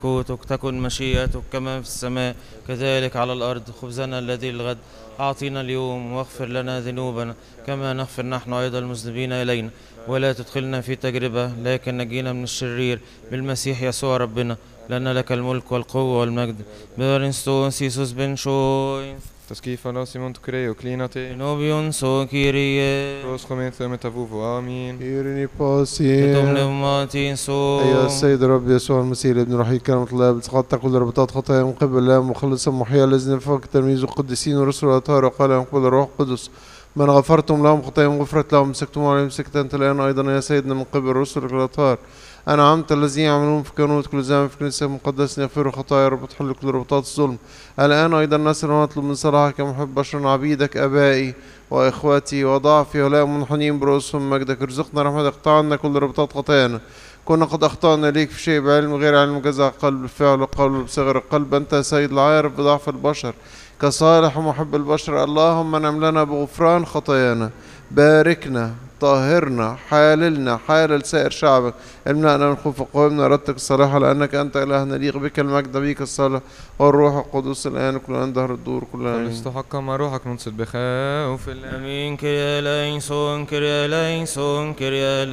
ملكوتك تكن مشيئتك كما في السماء كذلك على الأرض. خبزنا الذي للغد أعطينا اليوم، واغفر لنا ذنوبنا كما نغفر نحن أيضا المذنبين إلينا، ولا تدخلنا في تجربة لكن نجينا من الشرير بالمسيح يسوع ربنا، لأن لك الملك والقوة والمجد. بارنستون سيسوس بن شوي Taskifala Simon Tukreo Klinate نوبيون سو كيريه Ros Khometha Metavuvu Amin يرني باسي تمنماتين سو أيها السيد رب يسوع المسيح ابن رحيل كلمة الله بتقطع كل ربطات خطايا من قبل الله مخلصا محيا الذين فوق تلميذ القديسين ورسل الأطهار وقال ينقبل الروح القدس من غفرتم لهم خطاياهم غفرت لهم مسكتم عليهم مسكت أنت الآن أيضا يا سيدنا من قبل الرسل الأطهار أنا عمت الذين يعملون في كانون كل زمان في كنيسة مقدسة يغفروا خطايا رب تحل كل ربطات الظلم. الآن أيضا نسأل ونطلب من صلاحك يا محب بشر عبيدك أبائي وإخواتي وضعفي ولا منحنين برؤوسهم مجدك ارزقنا رحمتك اقطع عنا كل ربطات خطايانا. كنا قد أخطأنا إليك في شيء بعلم غير علم جزع قلب الفعل وقول بصغر القلب أنت يا سيد العارف بضعف البشر كصالح ومحب البشر. اللهم نم لنا بغفران خطايانا باركنا طاهرنا حاللنا حالل سائر شعبك املأنا من خوف وقومنا ردتك الصالحة لأنك أنت إلهنا ليق بك المجد بك الصالح والروح القدس الآن كل أن دهر الدور كل آمين. فليستحق ما روحك ننصت بخوف الله امين. كريا ليسون كريا ليسون كريا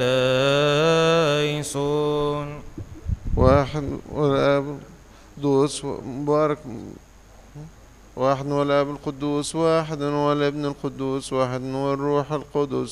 ليسون. واحد والآب القدوس مبارك واحد والآب القدوس واحد والابن القدوس واحد والروح القدس